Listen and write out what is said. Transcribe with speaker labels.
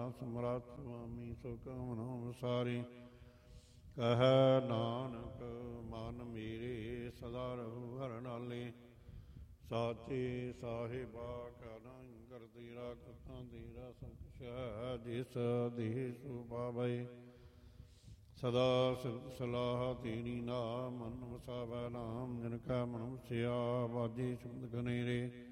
Speaker 1: ਸਮਰੱਥ ਸੁਆਮੀ ਸੋ ਕਾਮਨਾ ਵਿਸਾਰੀ। ਕਹਿ ਨਾਨਕ ਮਨ ਮੇਰੇ ਸਦਾ ਰਹੂ ਹਰਿ ਨਾਲੇ। ਸਾਚੇ ਸਾਹਿਬਾ ਕਾ ਲੰਗਰ ਤੇਰਾ ਕਥਾਂ ਤੇਰਾ ਸਭ ਕੁਛ ਹੈ। ਜਿਸ ਦੇਹ ਸੋ ਪਾਵੈ ਸਦਾ ਸਿਫਤ ਸਲਾਹ ਤੇਰੀ। ਨਾਮ ਮਨ ਵਸਾਵੈ ਨਾਮ ਜਿਨ ਕਾ ਮਨ ਵਸਿਆ। ਬਾਜੇ ਸ਼ਬਦ ਘਨੇਰੇ